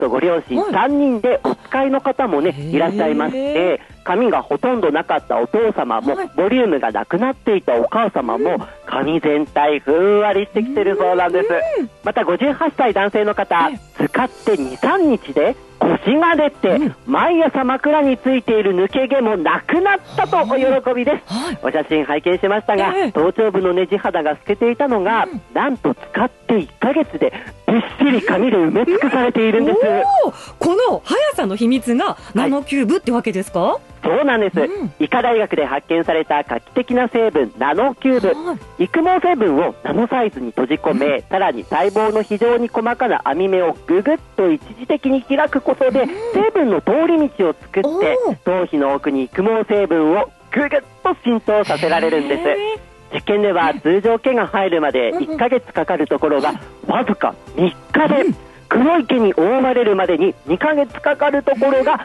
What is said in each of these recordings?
とご両親3人でお使いの方もねいらっしゃいまして、髪がほとんどなかったお父様も、ボリュームがなくなっていたお母様も、髪全体ふんわりしてきてるそうなんです。また58歳男性の方、使って 2,3 日で腰が出て、毎朝枕についている抜け毛もなくなったとお喜びです。お写真拝見しましたが、頭頂部のねじ肌が透けていたのが、なんと使って1ヶ月でびっしり髪で埋め尽くされているんです。 この速さの秘密がナノキューブってわけですか？ そうなんです、医科大学で発見された画期的な成分ナノキューブ、育毛成分をナノサイズに閉じ込め、さらに細胞の非常に細かな網目をぐぐっと一時的に開くことで、成分の通り道を作って頭皮の奥に育毛成分をぐぐっと浸透させられるんです。実験では通常毛が生えるまで1ヶ月かかるところがわずか3日で、黒い毛に覆われるまでに2ヶ月かかるところが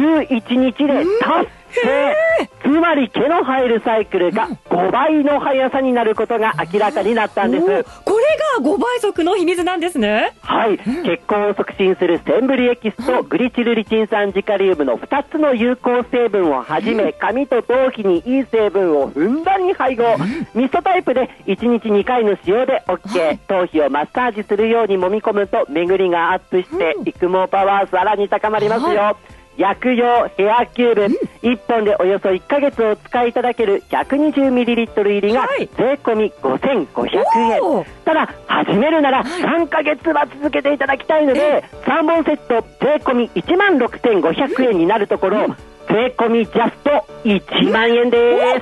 11日で達成。つまり毛の生えるサイクルが5倍の速さになることが明らかになったんです。 これが5倍速の秘密なんですね。 はい、血行を促進するセンブリエキスとグリチルリチン酸ジカリウムの2つの有効成分をはじめ、髪と頭皮にいい成分をふんだんに配合。ミストタイプで1日2回の使用で OK。 頭皮をマッサージするように揉み込むと巡りがアップして育毛パワーさらに高まりますよ。薬用ヘアキューブ、1本でおよそ1ヶ月お使いいただける 120ml 入りが税込み5500円。ただ始めるなら3ヶ月は続けていただきたいので、3本セット税込み 16,500 円になるところ、税込みジャスト1万円です。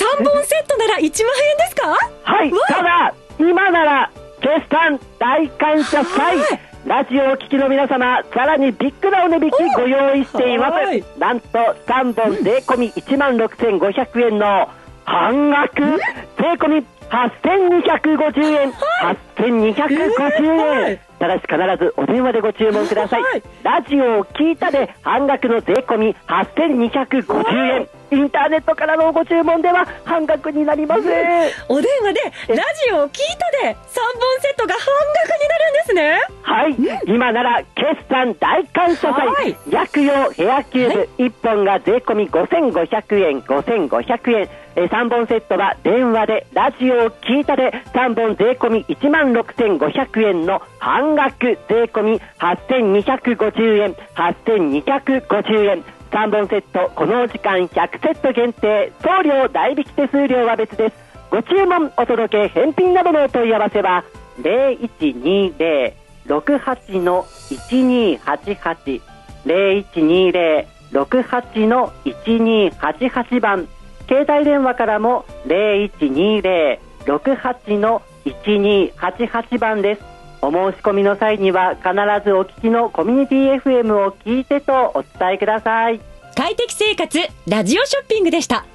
3本セットなら1万円ですか？ はい、ただ今なら決算大感謝祭、ラジオをお聞きの皆様、さらにビッグなお値引きご用意しています。なんと3本税込み 16,500 円の半額税込み8,250 円、8,250円。ただし必ずお電話でご注文ください。ラジオを聞いたで半額の税込み 8,250 円。インターネットからのご注文では半額になります。 お電話でラジオを聞いたで3本セットが半額になるんですね。 はい、今なら決算大感謝祭、薬用ヘアキューブ1本が税込み 5,500 円、5,500円。3本セットは電話でラジオを聞いたで3本税込み 16,500 円の半額税込み 8,250 円、8,250 円。3本セットこのお時間100セット限定、送料代引き手数料は別です。ご注文お届け返品などのお問い合わせは 0120-68-1288 0120-68-1288 番、携帯電話からも 0120-68-1288 番です。お申し込みの際には必ずお聞きのコミュニティ FM を聞いてとお伝えください。 快適生活ラジオショッピングでした。